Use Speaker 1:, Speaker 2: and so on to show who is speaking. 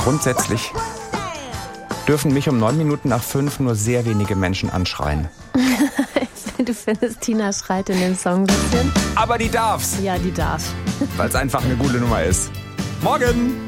Speaker 1: Grundsätzlich dürfen mich um 5:09 nur sehr wenige Menschen anschreien.
Speaker 2: Du findest, Tina schreit in dem Song ein bisschen?
Speaker 1: Aber die darf's.
Speaker 2: Ja, die darf.
Speaker 1: Weil es einfach eine gute Nummer ist. Morgen!